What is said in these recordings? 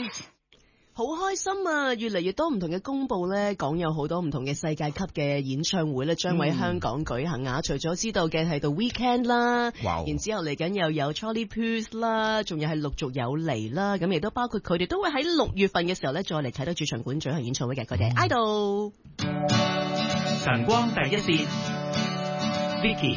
好開心啊！越嚟越多唔同嘅公佈咧，講有好多唔同嘅世界級嘅演唱會咧，將會喺香港舉行啊！除咗知道嘅係 The Weeknd 啦，然之後嚟緊又有 Charlie Puth 啦，仲有係陸續有嚟啦，咁亦都包括佢哋都會喺6月份嘅時候咧，再嚟啟德主場館舉行演唱會嘅，佢哋 idol。 晨光第一線 ，Vicky。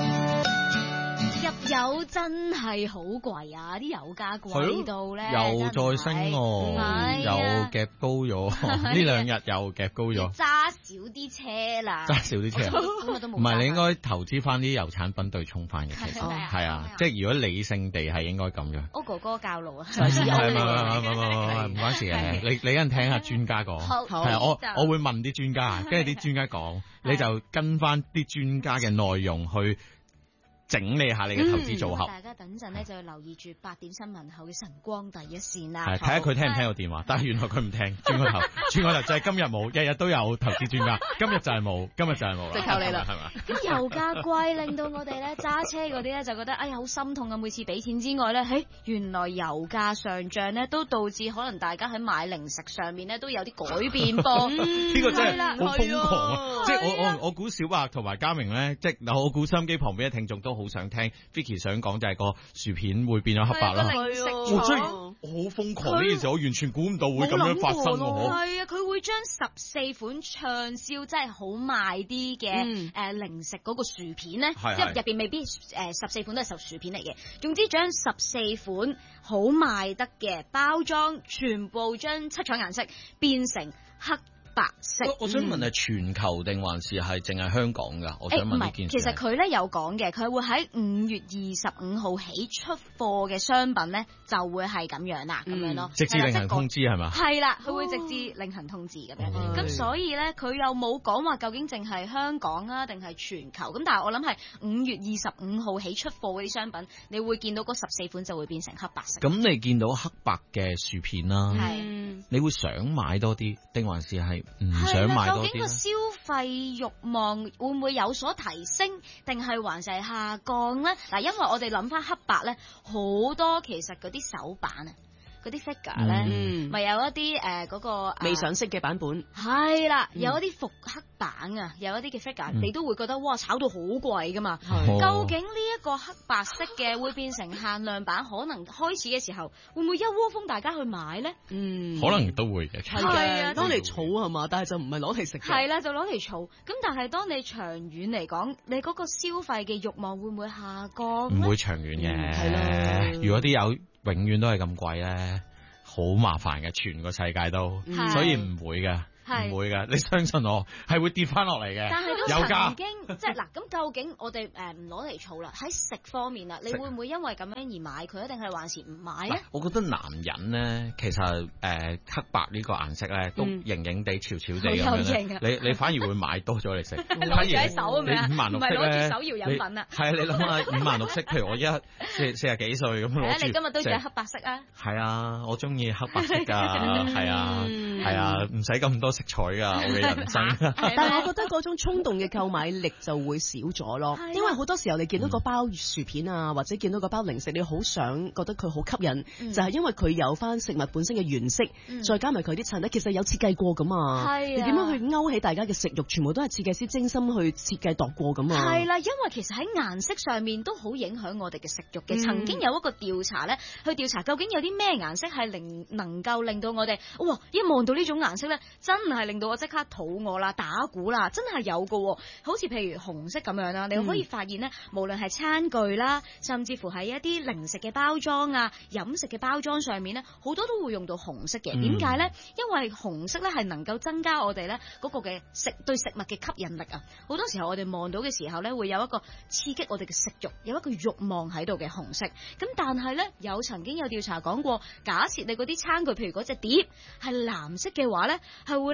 入油真係好貴啊！啲油價貴到咧， 又再升喎，又夾高咗，呢2日又夾高咗。 揸少啲車啦， 揸少啲車，唔係你應該投資翻啲油產品對沖翻嘅，其實係啊，即係如果理性地係應該咁樣。 我哥哥教路啊， 唔關事嘅，你一陣聽下專家講，係啊，我會問啲專家，跟住啲專家講，你就跟翻啲專家嘅內容去整理下你嘅投資組合。 大家等陣咧就要留意住8點新聞後嘅晨光第一線啦。 係睇下佢聽唔聽到電話，但係原來佢唔聽，轉個頭就係今日冇，日日都有投資專家，今日就係冇，啦， 就靠你啦， 係嘛？ 咁油價貴令到我哋咧揸車嗰啲咧就覺得哎呀好心痛啊！每次俾錢之外咧，原來油價上漲咧都導致可能大家喺買零食上面咧都有啲改變噃。 呢個真係好瘋狂啊！即係我估小白同埋嘉明咧，即係我估收音機旁邊嘅聽眾都好想聽 Vicky 想講就係個薯片會變咗黑白啦。我真係好瘋狂呢件事，我完全估唔到會咁樣發生喎。 係啊，佢會將14款暢銷真係好賣啲嘅零食嗰個薯片咧，即係入邊未必14款都係薯片嚟嘅。總之將14款好賣得嘅包裝，全部將七彩顏色變成黑白色。 我想問係全球定還是係淨係香港㗎？我想問呢件事。 其實佢咧有講嘅，佢會喺5月25號起出貨嘅商品咧就會係咁樣啦，咁樣咯。 直至另行通知係嘛？ 係啦，佢會直至另行通知咁樣。咁所以咧，佢又冇講話究竟淨係香港啊，定係全球。咁但係我諗係5月25號起出貨嗰啲商品，你會見到嗰14款就會變成黑白色。 咁你見到黑白嘅薯片啦，你會想買多啲，定還是係唔想買多啲？ 究竟個消費慾望會唔會有所提升，定係還是下降咧？嗱，因為我哋諗翻黑白咧，好多其實嗰啲手板啊，嗰啲 figure 咧，咪有一啲嗰個未上色嘅版本， 係啦，有一啲復刻版啊，有一啲嘅 figure，你都會覺得哇，炒到好貴噶嘛。究竟呢一個黑白色嘅會變成限量版，可能開始嘅時候會唔會一窩蜂大家去買咧？ 可能都會嘅。 係啊，攞嚟儲係嘛，但係就唔係攞嚟食嘅。 係啦，就攞嚟儲。咁但係當你長遠嚟講，你嗰個消費嘅慾望會唔會下降？ 唔會長遠嘅。係啦，如果啲油永遠都係咁貴咧，好麻煩嘅，全個世界都，所以唔會嘅。唔會㗎，你相信我係會跌翻落嚟嘅。 但係都曾經即係嗱，咁究竟我哋唔攞嚟儲啦，喺食方面啦，你會唔會因為咁樣而買佢，定係還是唔買咧？ 我覺得男人咧，其實黑白呢個顏色咧都型型地、潮潮地咁樣咧。你反而會買多咗嚟食。 攞住喺手咁樣，唔係攞住手搖飲品啊。 係啊，你諗下5顏6色，譬如我依家40幾歲咁攞住。 你今日都着黑白色啊？ 係啊，我中意黑白色㗎，係啊，唔使咁多色彩㗎，我嘅人生。 但係我覺得嗰種衝動嘅購買力就會少咗咯，因為好多時候你見到個包薯片啊，或者見到個包零食，你好想覺得佢好吸引，就係因為佢有翻食物本身嘅原色，再加埋佢啲襯咧，其實有設計過㗎嘛。你點樣去勾起大家嘅食慾，全部都係設計師精心去設計度過㗎嘛。 係啦，因為其實喺顏色上面都好影響我哋嘅食慾嘅。曾經有一個調查咧，去調查究竟有啲咩顏色係能夠令到我哋，哇！一望到呢種顏色咧，真係令到我即刻肚餓啦、打鼓啦，真係有㗎。好似譬如紅色咁樣啦，你可以發現咧，無論係餐具啦，甚至乎係一啲零食嘅包裝啊、飲食嘅包裝上面咧，好多都會用到紅色嘅。點解咧？因為紅色咧係能夠增加我哋咧嗰個嘅對食物嘅吸引力啊。好多時候我哋望到嘅時候咧，會有一個刺激我哋嘅食慾，有一個慾望喺度嘅紅色。咁但係咧，曾經有調查講過，假設你嗰啲餐具，譬如嗰隻碟係藍色嘅話咧，係會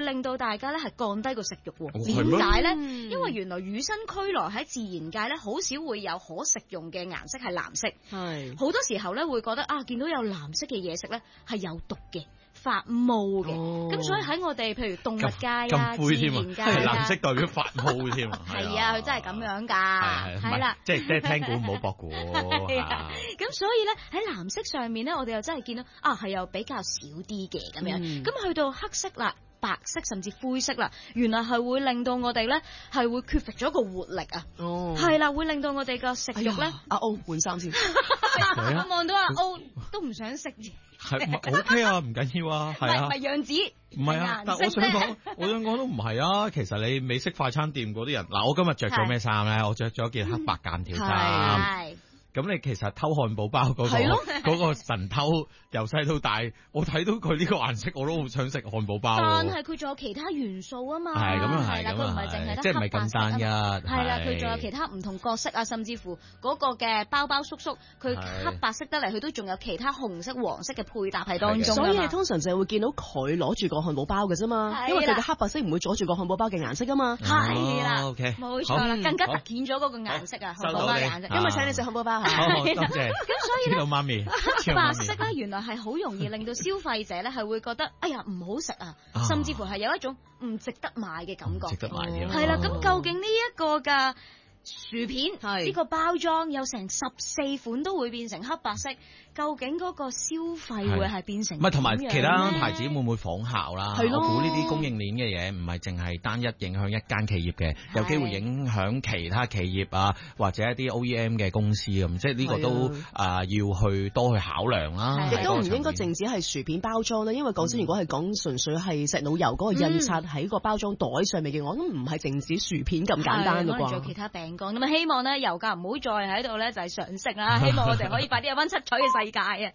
令到大家咧係降低個食慾喎。點解咧？因為原來與生俱來喺自然界咧，好少會有可食用嘅顏色係藍色。係好多時候咧會覺得啊，見到有藍色嘅嘢食咧係有毒嘅。發毛嘅，咁所以喺我哋譬如動物界啊、自然界啊， 藍色代表發毛添啊， 係啊，佢真係咁樣㗎，係啦， 即係聽估唔好博估。 咁所以咧喺藍色上面咧，我哋又真係見到啊，係又比較少啲嘅咁樣，咁去到黑色啦。白色甚至灰色啦，原來係會令到我哋咧係會缺乏咗個活力啊！係啦，會令到我哋個食慾咧。 阿歐換衫先， 我望到阿歐都唔想食嘢。 係 OK 啊，唔緊要啊，係啊。 唔係樣子， 唔係啊，但我想講都唔係啊。其實你美式快餐店嗰啲人，嗱，我今日着咗咩衫咧？我着咗件黑白間條衫。咁你其實偷漢堡包嗰個神偷由細到大，我睇到佢呢個顏色我都好想食漢堡包。 但係佢仲有其他元素啊嘛。係咁啊係， 佢唔係淨係得即係唔係咁單一。 係啦，佢仲有其他唔同角色啊，甚至乎嗰個嘅包包叔叔，佢黑白色得嚟，佢都仲有其他紅色、黃色嘅配搭喺當中。 所以你通常就係會見到佢攞住個漢堡包嘅啫嘛，因為佢嘅黑白色唔會阻住個漢堡包嘅顏色啊嘛。 係啦， 冇錯啦，更加突顯咗嗰個顏色啊，漢堡包嘅顏色。 今日請你食漢堡包。 好，多謝。 咁所以咧， 媽咪黑白色咧，原來係好容易令到消費者咧係會覺得，哎呀唔好食啊，甚至乎係有一種唔值得買嘅感覺。 值得買添。 係啦，咁究竟呢一個嘅薯片呢個包裝有成14款都會變成黑白色，究竟嗰個消費會係變成？唔係， 同埋其他牌子會唔會仿效啦？ 係咯， 我估呢啲供應鏈嘅嘢唔係淨係單一影響一間企業嘅，有機會影響其他企業啊，或者一啲 OEM 嘅公司咁，即係呢個都要去多去考量啦。 亦都唔應該淨止係薯片包裝啦，因為講真，如果係講純粹係石腦油嗰個印刷喺個包裝袋上面嘅，我都唔係淨止薯片咁簡單嘅啩。 仲有其他餅乾咁啊！希望咧油價唔好再喺度咧就係上升啦，希望我哋可以快啲有翻七彩嘅世界啊！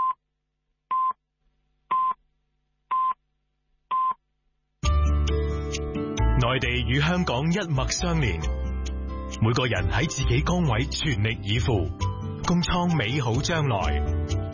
內地與香港一脈相連，每個人喺自己崗位全力以赴，共創美好將來。